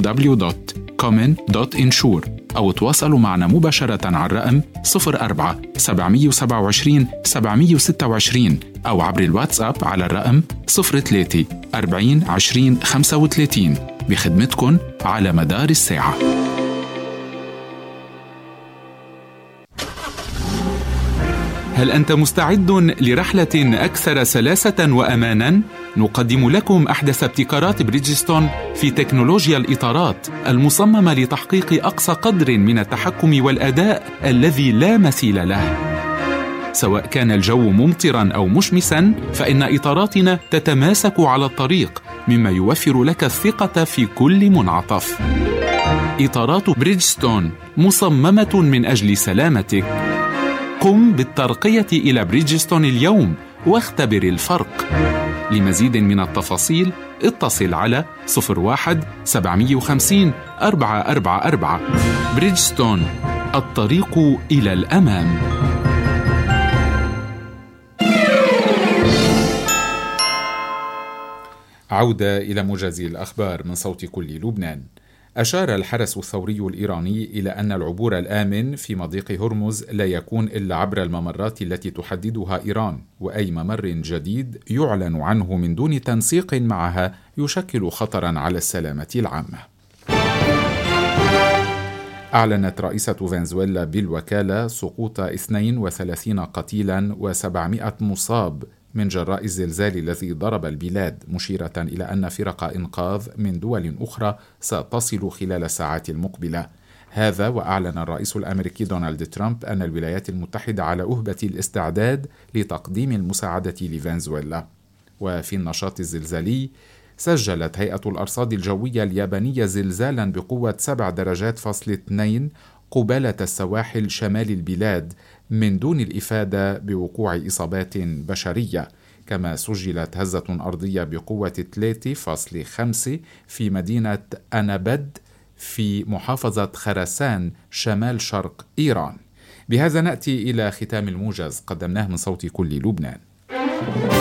www.common.insure أو تواصلوا معنا مباشرة على الرقم 04 727 726 أو عبر الواتساب على الرقم 03 40 20 35 بخدمتكم على مدار الساعة. هل أنت مستعد لرحلة أكثر سلاسة وأماناً؟ نقدم لكم أحدث ابتكارات بريدجستون في تكنولوجيا الإطارات المصممة لتحقيق أقصى قدر من التحكم والأداء الذي لا مثيل له. سواء كان الجو ممطراً أو مشمساً، فإن إطاراتنا تتماسك على الطريق، مما يوفر لك الثقة في كل منعطف. إطارات بريدجستون مصممة من أجل سلامتك. قم بالترقية إلى بريدجستون اليوم واختبر الفرق. لمزيد من التفاصيل اتصل على 01 750 444. بريدجستون، الطريق إلى الأمام. عودة إلى موجز الأخبار من صوت كل لبنان. أشار الحرس الثوري الإيراني إلى أن العبور الآمن في مضيق هرمز لا يكون إلا عبر الممرات التي تحددها إيران، وأي ممر جديد يعلن عنه من دون تنسيق معها يشكل خطرا على السلامة العامة. أعلنت رئيسة فنزويلا بالوكالة سقوط 32 قتيلا و700 مصاب من جراء الزلزال الذي ضرب البلاد، مشيرة إلى أن فرق إنقاذ من دول أخرى ستصل خلال الساعات المقبلة. هذا وأعلن الرئيس الأمريكي دونالد ترامب أن الولايات المتحدة على أهبة الاستعداد لتقديم المساعدة لفنزويلا. وفي النشاط الزلزالي، سجلت هيئة الأرصاد الجوية اليابانية زلزالا بقوة 7.2 قبالة السواحل شمال البلاد من دون الإفادة بوقوع إصابات بشرية. كما سجلت هزة أرضية بقوة 3.5 في مدينة أنابد في محافظة خراسان شمال شرق إيران. بهذا نأتي إلى ختام الموجز قدمناه من صوت كل لبنان.